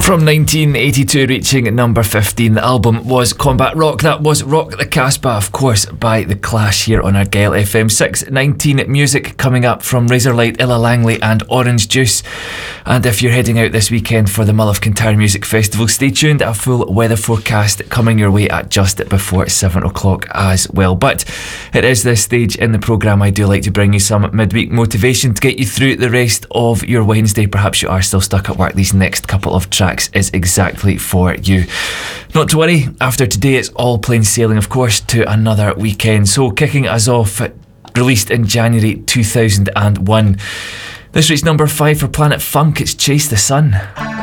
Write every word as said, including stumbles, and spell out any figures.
From nineteen eighty-two, reaching number fifteen, the album was Combat Rock. That was Rock the Casbah, of course, by The Clash here on Argyle F M. six nineteen music coming up from Razorlight, Illa Langley and Orange Juice. And if you're heading out this weekend for the Mull of Kintyre Music Festival, stay tuned. A full weather forecast coming your way at just before seven o'clock as well. But it is this stage in the programme I do like to bring you some midweek motivation to get you through the rest of your Wednesday. Perhaps you are still stuck at work. These next couple of tracks is exactly for you. Not to worry, after today it's all plain sailing, of course, to another weekend. So kicking us off, released in January two thousand one, this reached number five for Planet Funk. It's Chase the Sun.